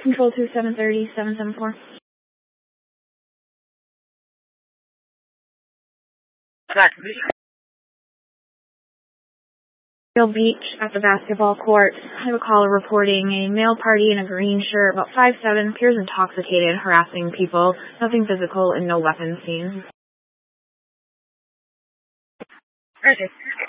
Control 2730, 774. Beach at the basketball court. I have a caller reporting a male party in a green shirt, about 5'7", appears intoxicated, harassing people. Nothing physical and no weapons seen. Okay.